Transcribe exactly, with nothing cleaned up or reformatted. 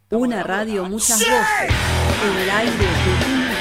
Una radio, muchas voces. El aire de tu